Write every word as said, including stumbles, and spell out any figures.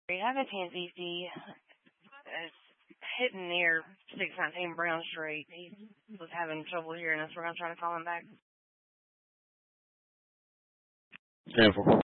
I have a ten fifty. It's hitting near six nineteen Brown Street. He was having trouble hearing us. We're going to try to call him back. ten four.